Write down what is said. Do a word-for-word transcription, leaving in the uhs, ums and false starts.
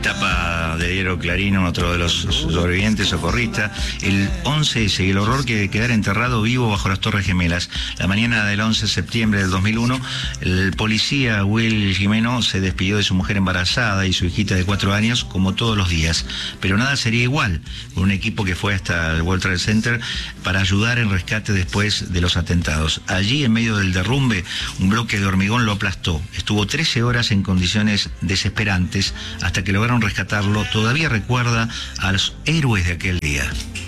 Tapa de diario Clarín, otro de los sobrevivientes, socorrista. El once ese, el horror que quedar enterrado vivo bajo las Torres Gemelas. La mañana del once de septiembre del dos mil uno, el policía Will Jimeno se despidió de su mujer embarazada y su hijita de cuatro años, como todos los días. Pero nada sería igual, con un equipo que fue hasta el World Trade Center para ayudar en rescate después de los atentados. Allí, en medio del derrumbe, un bloque de hormigón lo aplastó. Estuvo trece horas en condiciones desesperantes hasta que lograron rescatarlo. Todavía recuerda a los héroes de aquel día.